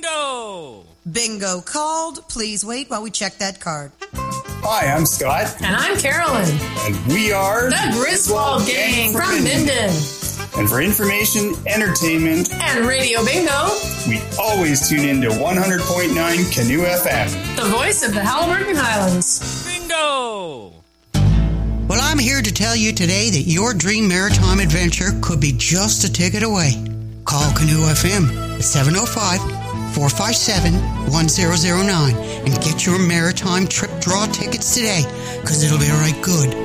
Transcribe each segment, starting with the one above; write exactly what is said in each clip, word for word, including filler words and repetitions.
Bingo! Bingo called. Please wait while we check that card. Hi, I'm Scott. And I'm Carolyn. And we are the Griswold Gang, Gang from Minden. Minden. And for information, entertainment, and Radio Bingo, we always tune in to one hundred point nine Canoe F M. The voice of the Haliburton Highlands. Bingo! Well, I'm here to tell you today that your dream maritime adventure could be just a ticket away. Call Canoe F M at seven oh five, four five seven, one zero zero nine and get your maritime trip draw tickets today, because it'll be right good.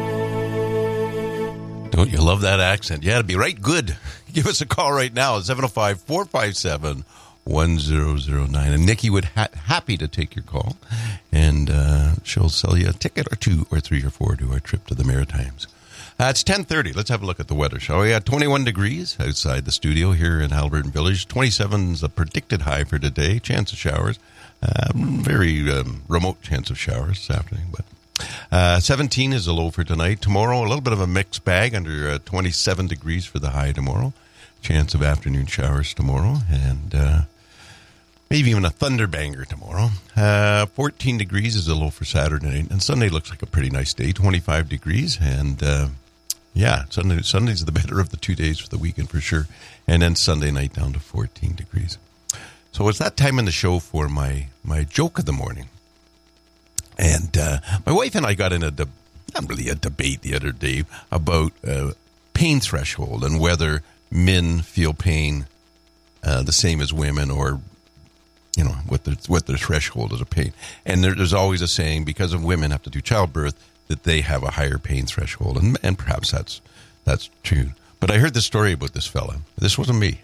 Don't you love that accent? Yeah, it'd be right good. Give us a call right now at seven oh five, four five seven, one zero zero nine. And Nikki would ha- happy to take your call, and uh, she'll sell you a ticket or two or three or four to our trip to the Maritimes. Uh, it's ten thirty. Let's have a look at the weather, shall we? At twenty-one degrees outside the studio here in Haliburton Village. twenty-seven is a predicted high for today. Chance of showers. Uh, very um, remote chance of showers this afternoon, but Uh, seventeen is a low for tonight. Tomorrow, a little bit of a mixed bag under uh, twenty-seven degrees for the high tomorrow. Chance of afternoon showers tomorrow, and uh, maybe even a thunderbanger tomorrow. Uh, fourteen degrees is a low for Saturday night, and Sunday looks like a pretty nice day, twenty-five degrees, and uh, yeah, Sunday Sunday's the better of the two days for the weekend for sure, and then Sunday night down to fourteen degrees. So it's that time in the show for my, my joke of the morning. And uh, my wife and I got in a, de- not really a debate the other day about uh, pain threshold and whether men feel pain uh, the same as women, or, you know, what their, what their threshold is of pain. And there, there's always a saying, because of women have to do childbirth, that they have a higher pain threshold. And, and perhaps that's that's true. But I heard this story about this fella. This wasn't me.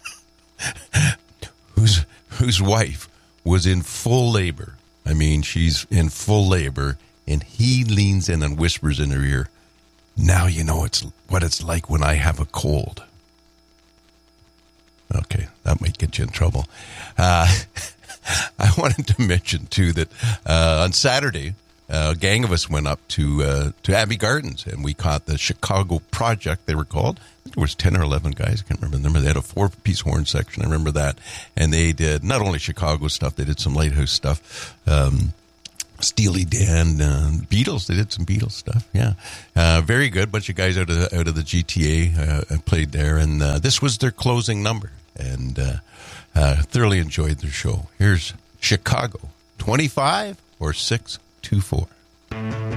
whose whose wife was in full labor. I mean, she's in full labor, and he leans in and whispers in her ear, "Now you know it's what it's like when I have a cold." Okay, that might get you in trouble. Uh, I wanted to mention, too, that uh, on Saturday, uh, a gang of us went up to uh, to Abbey Gardens, and we caught the Chicago Project, they were called. I think there was ten or eleven guys. I can't remember the number. They had a four-piece horn section. I remember that. And they did not only Chicago stuff, they did some Lighthouse stuff. Um, Steely Dan, uh, Beatles. They did some Beatles stuff. Yeah, uh, very good. Bunch of guys out of the, out of the G T A uh, played there, and uh, this was their closing number. And uh, uh, thoroughly enjoyed their show. Here's Chicago, twenty-five or six two four.